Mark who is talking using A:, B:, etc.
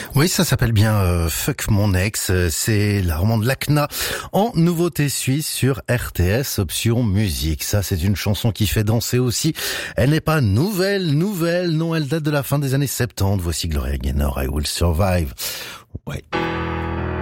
A: Oui, ça s'appelle bien Fuck mon ex. C'est la romande Lacna en nouveauté suisse sur RTS Option Musique. Ça, c'est une chanson qui fait danser aussi. Elle n'est pas nouvelle, non, elle date de la fin des années 70. Voici Gloria Gaynor, I Will Survive. Ouais.